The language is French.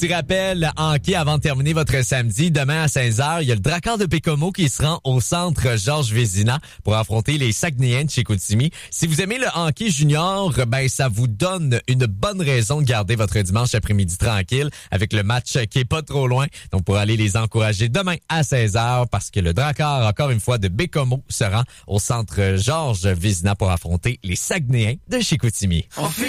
Petit rappel hockey avant de terminer votre samedi. Demain à 16h, il y a le Drakkar de Bécomo qui se rend au centre Georges Vézina pour affronter les Saguenayens de Chicoutimi. Si vous aimez le hockey junior, ben ça vous donne une bonne raison de garder votre dimanche après-midi tranquille avec le match qui est pas trop loin. Donc pour aller les encourager demain à 16h parce que le Drakkar, encore une fois, de Bécomo se rend au centre Georges Vézina pour affronter les Saguenayens de Chicoutimi.